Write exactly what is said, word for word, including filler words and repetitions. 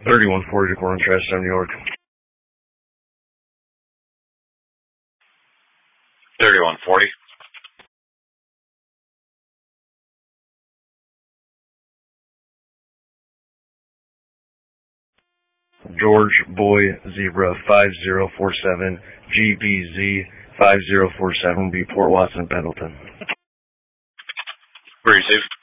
thirty-one forty to Corn Trash, New York. thirty-one forty. George Boy Zebra five zero four seven, G B Z five zero four seven, be Port Watson, Pendleton. Received.